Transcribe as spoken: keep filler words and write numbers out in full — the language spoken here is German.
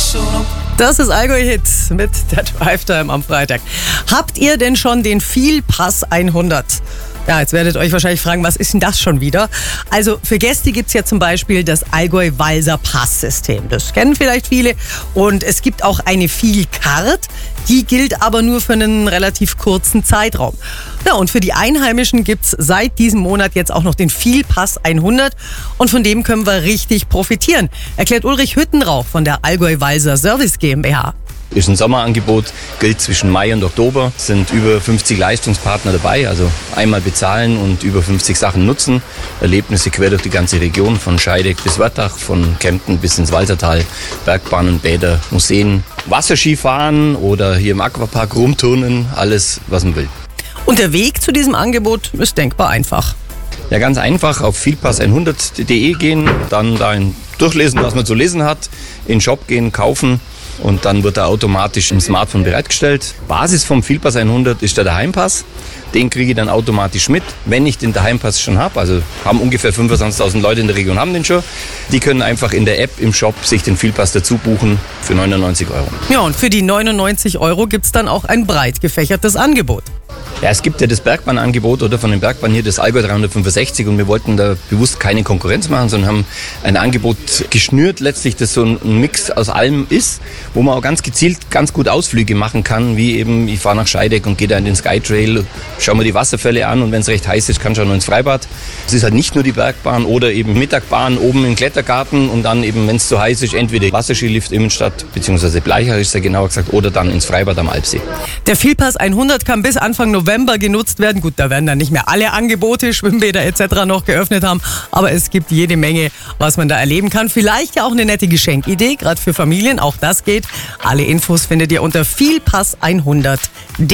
Das ist Allgäu Hit mit der Drive Time am Freitag. Habt ihr denn schon den Vielpass hundert? Ja, jetzt werdet ihr euch wahrscheinlich fragen, was ist denn das schon wieder? Also für Gäste gibt es ja zum Beispiel das Allgäu-Walser Passsystem. Das kennen vielleicht viele. Und es gibt auch eine Vielcard. Die gilt aber nur für einen relativ kurzen Zeitraum. Ja, und für die Einheimischen gibt es seit diesem Monat jetzt auch noch den Vielpass hundert. Und von dem können wir richtig profitieren, erklärt Ulrich Hüttenrauch von der Allgäu-Walser Service GmbH. Ist ein Sommerangebot, gilt zwischen Mai und Oktober. Es sind über fünfzig Leistungspartner dabei, also einmal bezahlen und über fünfzig Sachen nutzen. Erlebnisse quer durch die ganze Region, von Scheideck bis Wörthach, von Kempten bis ins Walsertal, Bergbahnen, Bäder, Museen, Wasserskifahren oder hier im Aquapark rumturnen, alles, was man will. Und der Weg zu diesem Angebot ist denkbar einfach. Ja, ganz einfach, auf vielpass hundert punkt de gehen, dann da durchlesen, was man zu lesen hat, in den Shop gehen, kaufen. Und dann wird er automatisch im Smartphone bereitgestellt. Basis vom Vielpass hundert ist der Daheimpass. Den kriege ich dann automatisch mit, wenn ich den Daheimpass schon habe. Also haben ungefähr fünfundzwanzigtausend Leute in der Region haben den schon. Die können einfach in der App im Shop sich den Vielpass dazu buchen für neunundneunzig Euro. Ja, und für die neunundneunzig Euro gibt es dann auch ein breit gefächertes Angebot. Ja, es gibt ja das Bergbahnangebot oder von den Bergbahnen hier das Allgäu dreihundertfünfundsechzig und wir wollten da bewusst keine Konkurrenz machen, sondern haben ein Angebot geschnürt, letztlich das so ein Mix aus allem ist, wo man auch ganz gezielt ganz gut Ausflüge machen kann, wie eben ich fahre nach Scheideck und gehe da in den Skytrail, schau mir die Wasserfälle an und wenn es recht heiß ist, kann ich auch noch ins Freibad. Es ist halt nicht nur die Bergbahn oder eben Mittagbahn oben im Klettergarten und dann eben, wenn es zu heiß ist, entweder Wasserskilift Immenstadt beziehungsweise Bleicher ist ja genauer gesagt oder dann ins Freibad am Alpsee. Der Vielpass hundert kann bis Anfang November genutzt werden. Gut, da werden dann nicht mehr alle Angebote, Schwimmbäder et cetera noch geöffnet haben, aber es gibt jede Menge, was man da erleben kann. Vielleicht ja auch eine nette Geschenkidee, gerade für Familien, auch das geht. Alle Infos findet ihr unter vielpass hundert punkt de.